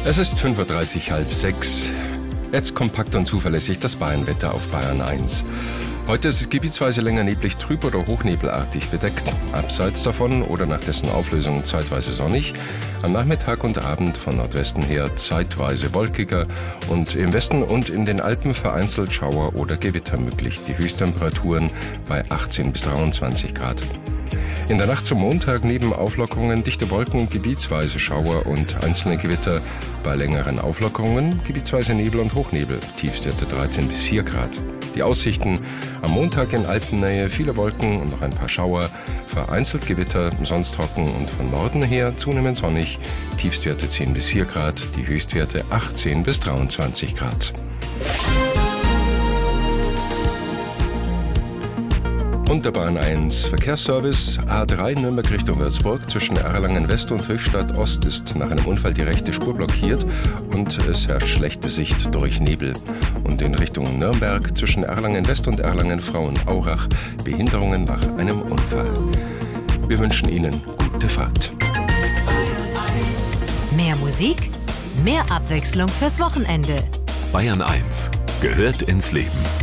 Es ist 5:30 Uhr, halb sechs. Jetzt kompakt und zuverlässig das Bayernwetter auf Bayern 1. Heute ist es gebietsweise länger neblig trüb oder hochnebelartig bedeckt. Abseits davon oder nach dessen Auflösung zeitweise sonnig. Am Nachmittag und Abend von Nordwesten her zeitweise wolkiger und im Westen und in den Alpen vereinzelt Schauer oder Gewitter möglich. Die Höchsttemperaturen bei 18 bis 23 Grad. In der Nacht zum Montag neben Auflockerungen dichte Wolken, gebietsweise Schauer und einzelne Gewitter. Bei längeren Auflockerungen gebietsweise Nebel und Hochnebel, Tiefstwerte 13 bis 4 Grad. Die Aussichten: am Montag in Alpennähe viele Wolken und noch ein paar Schauer, vereinzelt Gewitter, sonst trocken und von Norden her zunehmend sonnig, Tiefstwerte 10 bis 4 Grad, die Höchstwerte 18 bis 23 Grad. Und der Bahn 1 Verkehrsservice: A3 Nürnberg Richtung Würzburg zwischen Erlangen West und Höchstadt Ost ist nach einem Unfall die rechte Spur blockiert und es herrscht schlechte Sicht durch Nebel. Und in Richtung Nürnberg zwischen Erlangen West und Erlangen Frauenaurach Behinderungen nach einem Unfall. Wir wünschen Ihnen gute Fahrt. Mehr Musik, mehr Abwechslung fürs Wochenende. Bayern 1 gehört ins Leben.